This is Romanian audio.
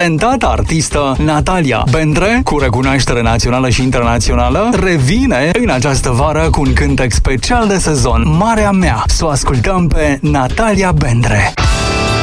talentata artistă Natalia Bendre, cu recunoaștere națională și internațională, revine în această vară cu un cântec special de sezon, Marea Mea. Să o ascultăm pe Natalia Bendre.